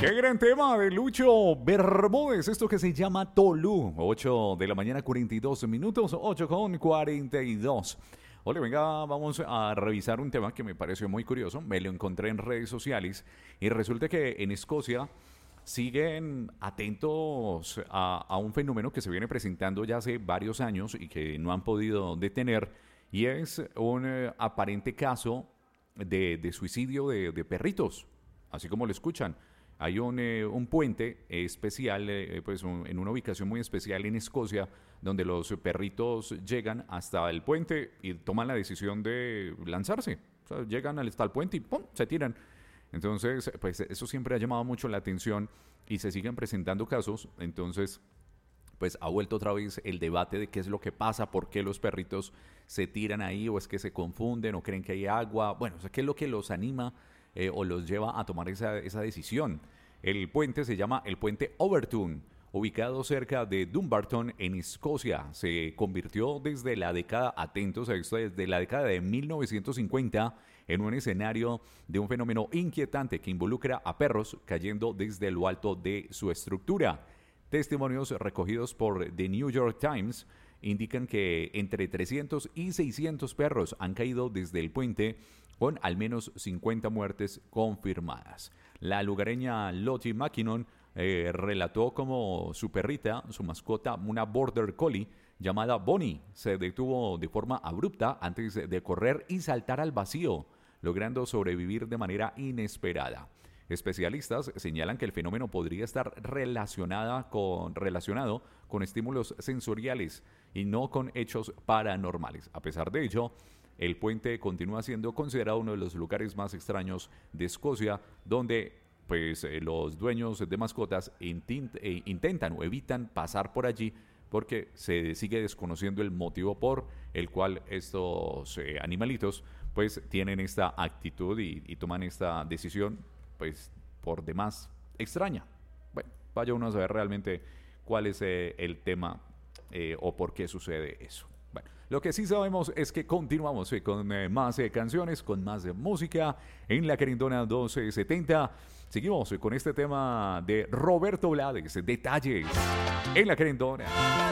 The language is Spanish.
Qué gran tema de Lucho Bermúdez, esto que se llama Tolú. 8 de la mañana, 42 minutos, 8:42. Hola, venga, vamos a revisar un tema que me pareció muy curioso. Me lo encontré en redes sociales y resulta que en Escocia siguen atentos a un fenómeno que se viene presentando ya hace varios años y que no han podido detener, y es un aparente caso de suicidio de perritos, así como lo escuchan. Hay un puente especial, en una ubicación muy especial en Escocia, donde los perritos llegan hasta el puente y toman la decisión de lanzarse. O sea, llegan hasta el puente y ¡pum!, se tiran. Entonces, pues eso siempre ha llamado mucho la atención y se siguen presentando casos. Entonces, pues ha vuelto otra vez el debate de qué es lo que pasa, por qué los perritos se tiran ahí, o es que se confunden o creen que hay agua. Bueno, o sea, qué es lo que los anima o los lleva a tomar esa decisión. El puente se llama el puente Overtoun, ubicado cerca de Dumbarton, en Escocia. Se convirtió desde la década, atentos a esto, desde la década de 1950 en un escenario de un fenómeno inquietante que involucra a perros cayendo desde lo alto de su estructura. Testimonios recogidos por The New York Times indican que entre 300 y 600 perros han caído desde el puente, con al menos 50 muertes confirmadas. La lugareña Lottie McKinnon relató cómo su perrita, su mascota, una Border Collie llamada Bonnie, se detuvo de forma abrupta antes de correr y saltar al vacío, logrando sobrevivir de manera inesperada. Especialistas señalan que el fenómeno podría estar relacionado con estímulos sensoriales y no con hechos paranormales. A pesar de ello, el puente continúa siendo considerado uno de los lugares más extraños de Escocia, donde los dueños de mascotas intentan o evitan pasar por allí, porque se sigue desconociendo el motivo por el cual estos animalitos pues tienen esta actitud y toman esta decisión, pues por demás extraña. Bueno, vaya uno a saber realmente cuál es el tema o por qué sucede eso. Bueno, lo que sí sabemos es que continuamos con más canciones, con más música en La Querendona 1270. Seguimos con este tema de Roberto Blades, Detalles, en La Querendona.